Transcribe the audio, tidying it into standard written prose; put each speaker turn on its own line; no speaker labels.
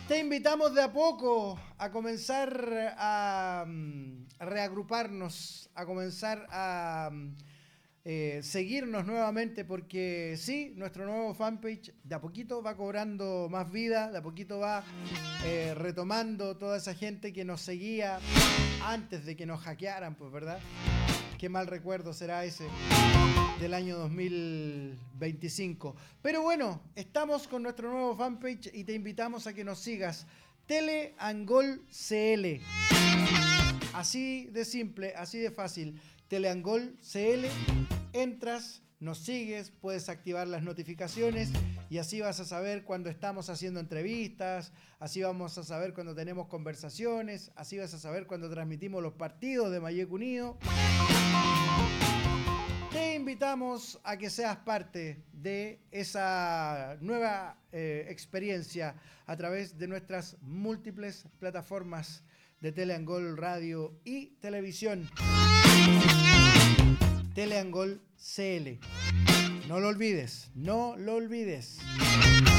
Te invitamos de a poco a comenzar a reagruparnos, a comenzar a seguirnos nuevamente, porque sí, nuestro nuevo fanpage de a poquito va cobrando más vida, de a poquito va retomando toda esa gente que nos seguía antes de que nos hackearan, pues, ¿verdad? Qué mal recuerdo será ese del año 2025. Pero bueno, estamos con nuestro nuevo fanpage y te invitamos a que nos sigas. Teleangol CL. Así de simple, así de fácil. Teleangol CL. Entras, nos sigues, puedes activar las notificaciones y así vas a saber cuando estamos haciendo entrevistas, así vamos a saber cuando tenemos conversaciones, así vas a saber cuando transmitimos los partidos de Mayek Unido. Te invitamos a que seas parte de esa nueva experiencia a través de nuestras múltiples plataformas de Teleangol Radio y Televisión. Teleangol CL. No lo olvides, no lo olvides.